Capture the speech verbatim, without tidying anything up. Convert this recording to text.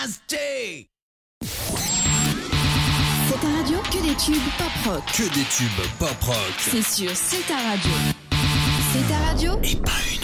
C'est ta radio, que des tubes pop rock. Que des tubes pop rock. C'est sûr, c'est ta radio. C'est ta radio. Et pas une.